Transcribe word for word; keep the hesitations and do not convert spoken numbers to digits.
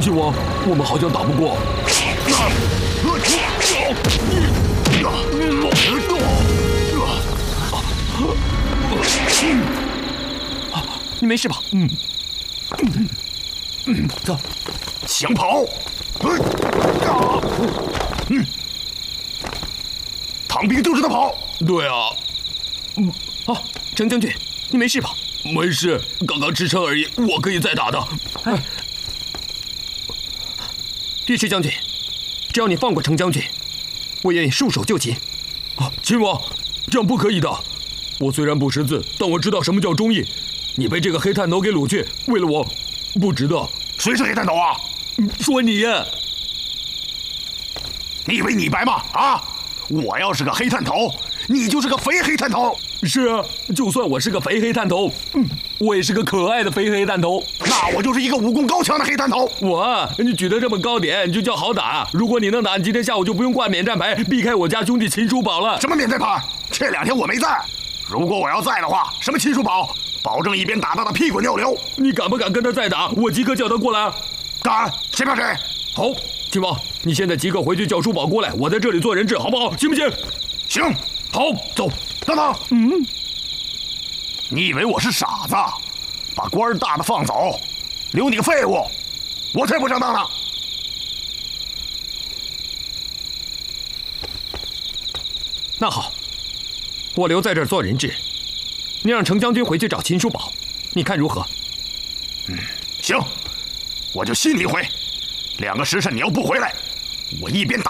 靖王，我们好像打不过。 你没事吧？ 嗯。嗯，走。 想跑？嗯，唐兵就知道跑。 对啊。 嗯，好，程将军，你没事吧？ 没事，刚刚吃撑而已，我可以再打的。 哎，尉迟将军，只要你放过程将军，我愿意束手就擒。 啊，亲王，这样不可以的。我虽然不识字，但我知道什么叫忠义。你被这个黑探头给掳去，为了我，不值得。 谁是黑探头啊？ 说你呀。 你以为你白吗？啊！我要是个黑探头，你就是个肥黑探头。 是啊，就算我是个肥黑探头，嗯，我也是个可爱的肥黑探头。 那我就是一个武功高强的黑探头。 我，你举得这么高点，你就叫好打。如果你能打，你今天下午就不用挂免战牌，避开我家兄弟秦叔宝了。 什么免战牌？这两天我没在。如果我要在的话，什么秦叔宝，保证一边打他的屁滚尿流。 你敢不敢跟他再打？我即刻叫他过来。 敢，谁怕谁？ 好，秦王，你现在即刻回去叫叔宝过来，我在这里做人质，好不好？行不行？ 行。 好，走。 等等， 嗯， 你以为我是傻子，把官儿大的放走，留你个废物？我才不上当呢！ 那好，我留在这儿做人质，你让程将军回去找秦叔宝，你看如何？ 嗯，行，我就信你一回。两个时辰你要不回来，我一边打